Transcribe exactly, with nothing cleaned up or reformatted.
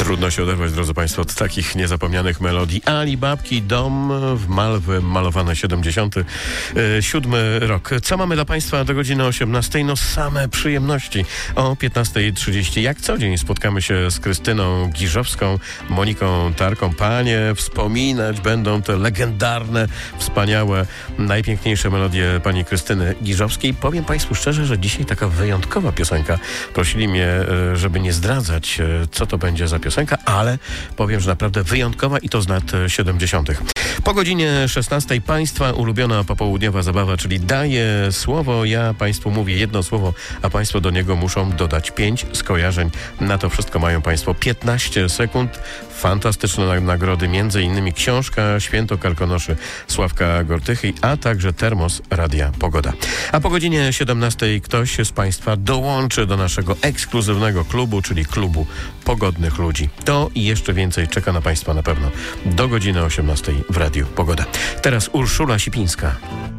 Trudno się oderwać, drodzy Państwo, od takich niezapomnianych melodii. Ali Babki, Dom w Malwy, malowane siedemdziesiąty siódmy rok. Co mamy dla Państwa do godziny osiemnastej? No same przyjemności. O piętnasta trzydzieści jak co dzień spotkamy się z Krystyną Giżowską, Moniką Tarką. Panie, wspominać będą te legendarne, wspaniałe, najpiękniejsze melodie pani Krystyny Giżowskiej. Powiem Państwu szczerze, że dzisiaj taka wyjątkowa piosenka. Prosili mnie, żeby nie zdradzać, co to będzie za piosenka, ale powiem, że naprawdę wyjątkowa i to z lat siedemdziesiątych. Po godzinie szesnastej Państwa ulubiona popołudniowa zabawa, czyli daję słowo, ja Państwu mówię jedno słowo, a Państwo do niego muszą dodać pięć skojarzeń. Na to wszystko mają Państwo piętnaście sekund. Fantastyczne nagrody, między innymi książka Święto Karkonoszy Sławka Gortychy, a także termos Radia Pogoda. A po godzinie siedemnastej ktoś z Państwa dołączy do naszego ekskluzywnego klubu, czyli klubu pogodnych ludzi. To i jeszcze więcej czeka na Państwa na pewno do godziny osiemnastej w Radiu Pogoda. Teraz Urszula Sipińska.